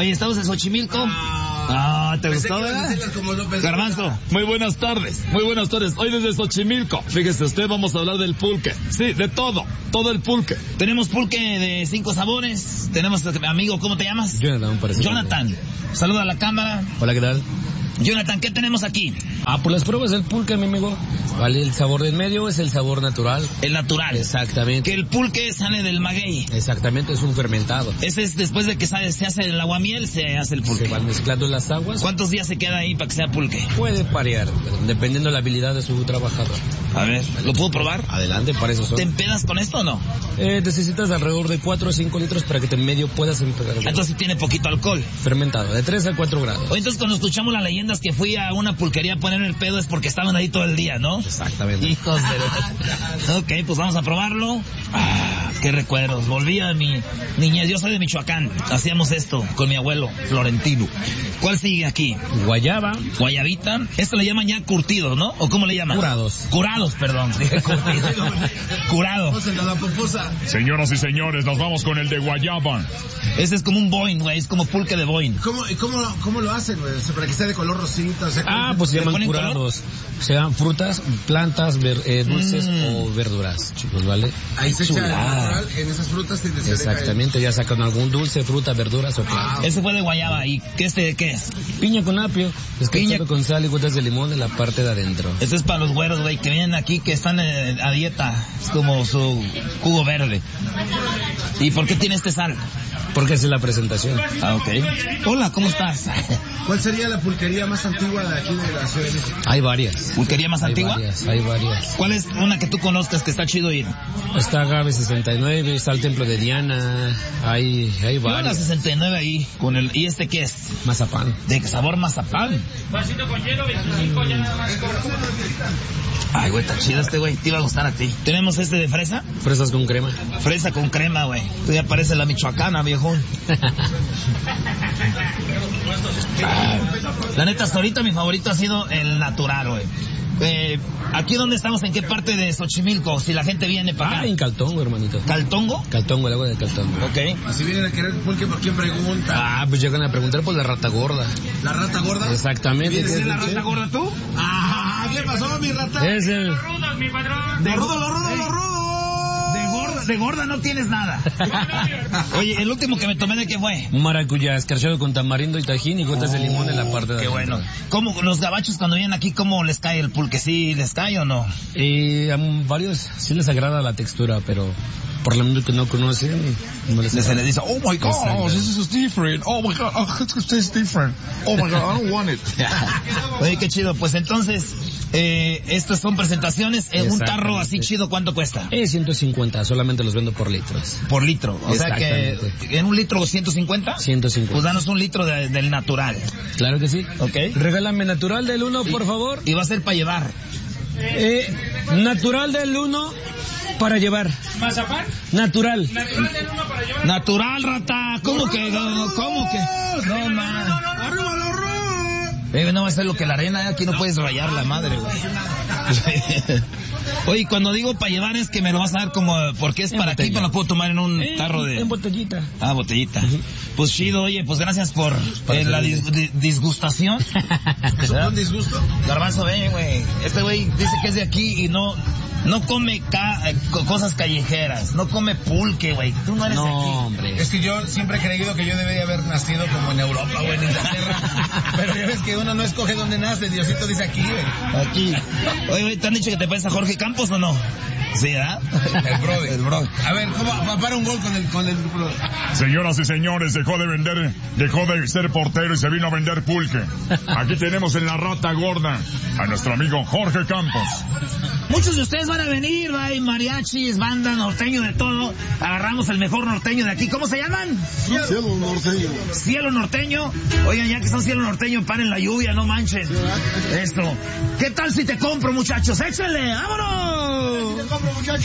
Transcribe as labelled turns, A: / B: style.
A: Oye, estamos en Xochimilco. ¿Te gustó, verdad? Garbanzo.
B: Muy buenas tardes. Hoy desde Xochimilco. Fíjese usted, vamos a hablar del pulque. Sí, de todo el pulque.
A: Tenemos pulque de 5 sabores. Tenemos, amigo, ¿cómo te llamas?
C: Jonathan, parece.
A: Jonathan. Saluda a la cámara.
C: Hola, ¿qué tal?
A: Jonathan, ¿qué tenemos aquí?
C: Pues las pruebas del pulque, mi amigo. Vale, el sabor del medio es el sabor natural.
A: El natural.
C: Exactamente.
A: Que el pulque sale del maguey.
C: Exactamente, es un fermentado.
A: Ese es después de que se hace el aguamiel, se hace el pulque.
C: Se van mezclando las aguas.
A: ¿Cuántos días se queda ahí para que sea pulque?
C: Puede variar, dependiendo de la habilidad de su trabajador.
A: A ver, ¿lo puedo probar?
C: Adelante, para eso son.
A: ¿Te empedas con esto o no?
C: Necesitas alrededor de 4 o 5 litros para que en medio puedas empezar.
A: Entonces tiene poquito alcohol.
C: Fermentado, de 3 a 4 grados.
A: Oye, entonces cuando escuchamos las leyendas que fui a una pulquería a ponerme el pedo es porque estaban ahí todo el día, ¿no?
C: Exactamente.
A: Hijos de... Ok, pues vamos a probarlo. Qué recuerdos. Volví a mi niñez. Yo soy de Michoacán. Hacíamos esto con mi abuelo, Florentino. ¿Cuál sigue aquí?
C: Guayaba.
A: Guayabita. Esto le llaman ya curtido, ¿no? ¿O cómo le llaman? Curados, perdón. Dije curtido. Curado.
B: Señoras y señores, nos vamos con el de guayaba.
A: Ese es como un boing, güey. Es como pulque de boing.
D: ¿Cómo lo hacen, güey? Para que sea de color rosita. O sea,
C: pues se llaman curados. Se llaman frutas, plantas, dulces o verduras, chicos, ¿vale?
D: Ahí se echa natural, en esas frutas.
C: Exactamente, ya sacan algún dulce, fruta, verduras o plantas.
A: Ese fue de guayaba. ¿Y qué es?
C: Piña con apio, piña con sal y gotas de limón en la parte de adentro.
A: Este es para los güeros, güey, que vienen aquí, que están a dieta. Es como su jugo verde. ¿Y por qué tiene sal?
C: Porque esa es la presentación.
A: Ok. Hola, ¿cómo estás?
D: ¿Cuál sería la pulquería más antigua de aquí de la Ciudad de México?
C: Hay varias.
A: ¿Pulquería más antigua?
C: Hay varias.
A: ¿Cuál es una que tú conozcas que está chido ir?
C: Está Agave 69, está el Templo de Diana, hay varias.
A: La 69 ahí, ¿y este qué es?
C: Mazapán.
A: ¿De sabor mazapán?
E: Vasito con hielo, 25 ya.
A: Ay, güey, está chido este, güey. Te iba a gustar a ti. ¿Tenemos este de fresa?
C: Fresas con crema.
A: Fresa con crema, güey. Tú ya pareces la michoacana, viejón. La neta, hasta ahorita mi favorito ha sido el natural, güey. ¿Aquí dónde estamos? ¿En qué parte de Xochimilco? Si la gente viene para acá.
C: En Caltongo, hermanito.
A: ¿Caltongo?
C: Caltongo, el agua de Caltongo.
A: Ok.
D: Y si vienen a querer pulque, ¿por quién pregunta?
C: Pues llegan a preguntar por la rata gorda.
D: ¿La rata gorda?
C: Exactamente.
D: ¿Vienes
A: la rata gorda tú?
D: ¿Qué pasó, mi rata?
C: Es el...
E: Los rudos, mi patrón.
D: Los rudos.
A: De gorda no tienes nada. Oye, el último que me tomé, ¿de qué fue?
C: Un maracuyá escarchado con tamarindo y tajín y gotas de limón en la parte de adentro.
A: Qué bueno. ¿Cómo los gabachos cuando vienen aquí, cómo les cae el pulque? ¿Sí les cae o no?
C: A varios sí les agrada la textura, pero por lo menos que no conocen, no les
A: se les dice, oh my God,
B: this is different. Oh my God, this is different. Oh my God, I don't want it.
A: Oye, qué chido. Pues entonces, estas son presentaciones. Un tarro así chido, ¿cuánto cuesta?
C: 150, solamente los vendo por litros.
A: Por litro. O sea que, ¿en un litro 150?
C: 150.
A: Pues danos un litro del natural.
C: Claro que sí.
A: Ok.
C: Regálame natural del 1, por favor.
A: Y va a ser para llevar.
C: Natural del 1 para llevar.
E: ¿Mazapán?
C: Natural.
E: Natural del 1 para llevar.
A: Natural, rata. ¿Cómo que? No, man.
D: ¡Arriba la ropa!
A: No va a ser lo que la arena, aquí no puedes rayar la madre, güey. Oye, cuando digo para llevar es que me lo vas a dar como, porque es para aquí, pero lo puedo tomar en un tarro de...
C: En botellita.
A: Botellita. Pues chido, oye, pues gracias por la disgustación.
D: ¿Un disgusto?
A: Garbanzo, ven, güey. Este güey dice que es de aquí y no come cosas callejeras, no come pulque, güey. Tú no eres de aquí.
C: No, hombre.
D: Es que yo siempre he creído que yo debería haber nacido como en Europa o en Inglaterra. Pero ya ves que uno no escoge dónde nace, Diosito dice aquí, güey.
A: Aquí. Oye, güey, ¿te han dicho que te parece a Jorge Campos o no? Sí, ¿verdad?
D: El bro. A ver, ¿cómo para un gol con el bro?
B: Señoras y señores, dejó de ser portero y se vino a vender pulque. Aquí tenemos en la rata gorda a nuestro amigo Jorge Campos.
A: Muchos de ustedes van a venir, hay mariachis, banda, norteño, de todo. Agarramos el mejor norteño de aquí. ¿Cómo se llaman?
D: Cielo norteño.
A: Cielo norteño. Oigan, ya que son cielo norteño, paren la lluvia, no manchen. Esto. ¿Qué tal si te compro, muchachos? ¡Échale! ¡Vámonos!